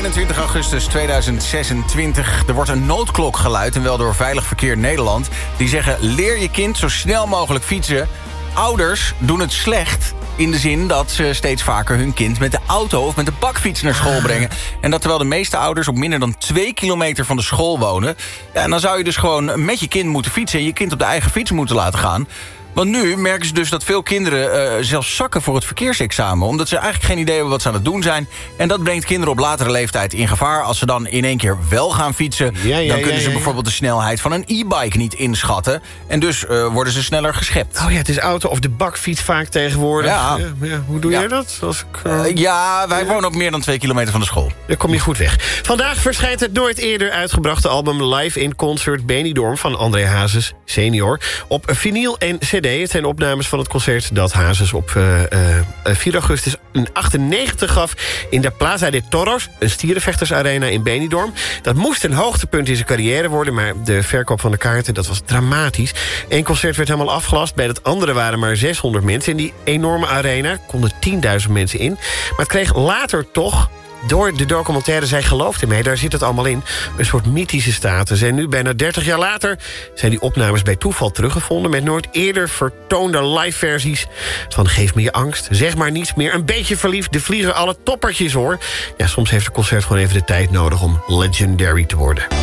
21 augustus 2026. Er wordt een noodklok geluid, en wel door Veilig Verkeer Nederland. Die zeggen, leer je kind zo snel mogelijk fietsen. Ouders doen het slecht in de zin dat ze steeds vaker hun kind met de auto of met de bakfiets naar school brengen. En dat terwijl de meeste ouders op minder dan 2 kilometer van de school wonen. Ja, en dan zou je dus gewoon met je kind moeten fietsen en je kind op de eigen fiets moeten laten gaan. Want nu merken ze dus dat veel kinderen zelfs zakken voor het verkeersexamen. Omdat ze eigenlijk geen idee hebben wat ze aan het doen zijn. En dat brengt kinderen op latere leeftijd in gevaar. Als ze dan in één keer wel gaan fietsen, dan kunnen ze bijvoorbeeld de snelheid van een e-bike niet inschatten. En dus worden ze sneller geschept. Oh ja, het is auto of de bakfiets vaak tegenwoordig. Ja. Hoe doe jij dat? Wij wonen op meer dan 2 kilometer van de school. Dan kom je goed weg. Vandaag verschijnt het nooit eerder uitgebrachte album Live in Concert Benidorm van André Hazes senior op vinyl en cd. Het zijn opnames van het concert dat Hazes op 4 augustus 1998 gaf in de Plaza de Toros, een stierenvechtersarena in Benidorm. Dat moest een hoogtepunt in zijn carrière worden, maar de verkoop van de kaarten, dat was dramatisch. Eén concert werd helemaal afgelast, bij het andere waren maar 600 mensen. In die enorme arena konden 10.000 mensen in. Maar het kreeg later toch, door de documentaire Zij geloofde mee, daar zit het allemaal in, een soort mythische status. En nu, bijna 30 jaar later, zijn die opnames bij toeval teruggevonden met nooit eerder vertoonde live-versies van Geef me je angst, Zeg maar niets meer, Een beetje verliefd, De vliegen alle toppertjes hoor. Ja, soms heeft een concert gewoon even de tijd nodig om legendary te worden.